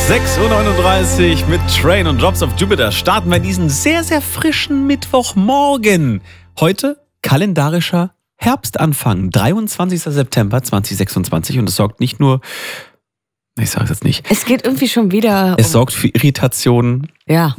6:39 Uhr mit Train und Drops of Jupiter starten wir diesen sehr, sehr frischen Mittwochmorgen. Heute kalendarischer Herbstanfang, 23. September 2026 und es sorgt nicht nur, ich sage es jetzt nicht. Es geht irgendwie schon wieder Es sorgt für Irritationen. Ja.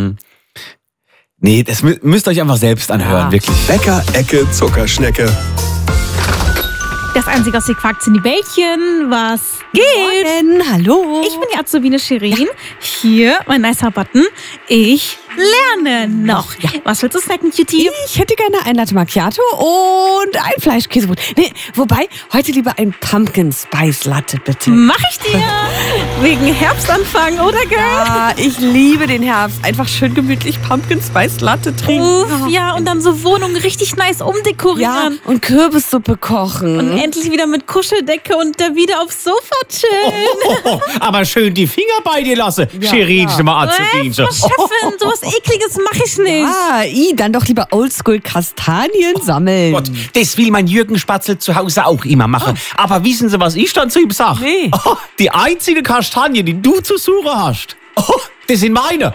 Nee, das müsst ihr euch einfach selbst anhören, wirklich. Bäcker, Ecke, Zuckerschnecke. Das Einzige, was ihr quakt, sind die Bällchen. Was geht? Morgen, hallo. Ich bin die Azubine Shirin. Hier, mein nicer Button. Ich lerne noch. Ja. Was willst du snacken, Cutie? Ich hätte gerne ein Latte Macchiato und ein Fleischkäsebrot. Nee, wobei, heute lieber ein Pumpkin Spice Latte, bitte. Mach ich dir. Wegen Herbstanfang, oder, Girl? Ja, ich liebe den Herbst. Einfach schön gemütlich Pumpkin Spice Latte trinken. Uff, ja, und dann so Wohnungen richtig nice Ja, umdekorieren. und Kürbissuppe kochen. Und endlich wieder mit Kuscheldecke und da wieder aufs Sofa chillen. Aber schön die Finger bei dir lassen, Shirinchen, mal Azubinchen. Frau Chefin, sowas Ekliges mache ich nicht. Dann doch lieber Oldschool Kastanien sammeln. Gott, das will mein Jürgen Spatzel zu Hause auch immer machen. Aber wissen Sie, was ich dann zu ihm sage? Nee. Oh, die einzige Kastanie, die du zu suchen hast, das sind meine.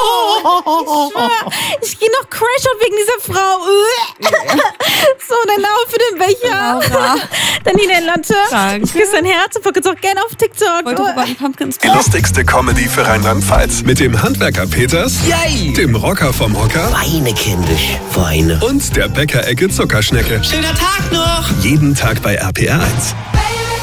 Ich gehe noch Crashout wegen dieser Frau. So, dann Lauf für den Becher. Laura. Dann hier dein Latte. Danke. Ich küsse dein Herz und folge uns auch gerne auf TikTok. Heute rüber ein Pumpkin Die Spice. lustigste Comedy für Rheinland-Pfalz. Mit dem Handwerker Peters, Yay! dem Rocker vom Hocker Weine, kindisch, Weine. und der Bäcker, Ecke, Zuckerschnecke. Schöner Tag noch! Jeden Tag bei RPR 1.